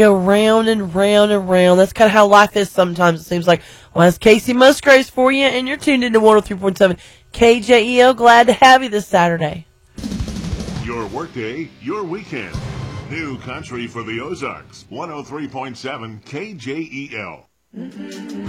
Go round and round and round. That's kind of how life is sometimes, it seems like. Well, that's Casey Musgraves for you, and you're tuned into 103.7 KJEL. Glad to have you this Saturday. Your workday, your weekend. New country for the Ozarks. 103.7 KJEL.